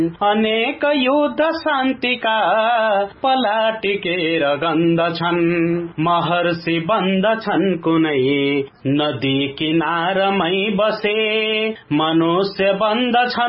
अनेक युद्ध शान्तिका पलाटिकेर गन्दछन् महर्षि बन्दछन् कुनै नदी किनारमै बसे मनुष्य बन्दछन्